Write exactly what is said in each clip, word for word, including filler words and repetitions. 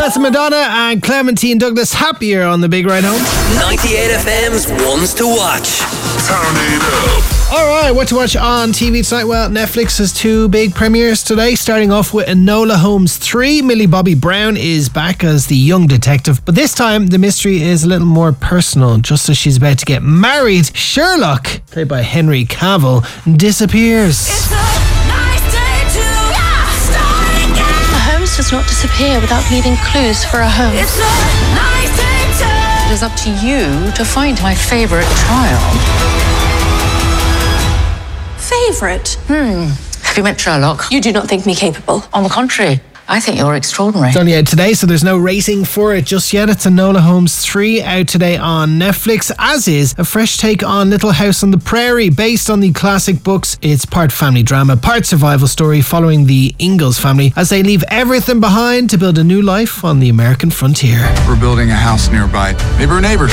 That's Madonna and Clementine Douglas. Happier on the Big Ride Home. ninety-eight F M's Ones to Watch. Turn it up. Alright, what to watch on T V tonight? Well, Netflix has two big premieres today, starting off with Enola Holmes three. Millie Bobby Brown is back as the young detective, but this time the mystery is a little more personal. Just as she's about to get married, Sherlock, played by Henry Cavill, disappears. It's a nice day to start again. Holmes does not disappear without leaving clues for a home. It's a nice day to. It is up to you to find my favorite child. Favorite? Hmm. Have you met Sherlock? You do not think me capable. On the contrary, I think you're extraordinary. It's only out today, so there's no racing for it just yet. It's Enola Holmes three, out today on Netflix, as is a fresh take on Little House on the Prairie, based on the classic books. It's part family drama, part survival story following the Ingalls family as they leave everything behind to build a new life on the American frontier. We're building a house nearby. Maybe we're neighbors.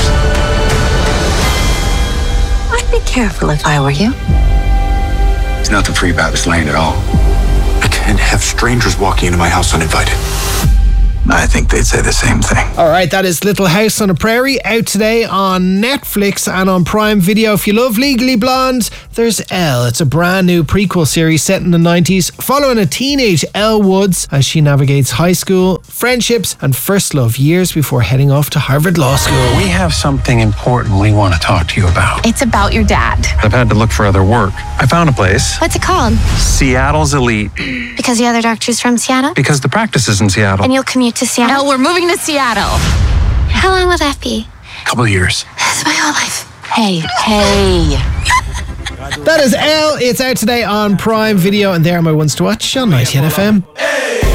I'd be careful if I were you. There's nothing free about this land at all. I can't have strangers walking into my house uninvited. I think they'd say the same thing. Alright, that is Little House on the Prairie, out today on Netflix and on Prime Video. If you love Legally Blonde, there's Elle. It's a brand new prequel series set in the nineties, following a teenage Elle Woods as she navigates high school, friendships and first love years before heading off to Harvard Law School. We have something important we want to talk to you about. It's about your dad. I've had to look for other work. I found a place. What's it called? Seattle's Elite. Because the other doctor's from Seattle? Because the practice is in Seattle. And you'll commute to Seattle? No, we're moving to Seattle. How long will that be? A couple of years. That's my whole life. Hey, hey. That is Elle. It's out today on Prime Video, and there are my ones to watch on ninety-eight F M. Hey!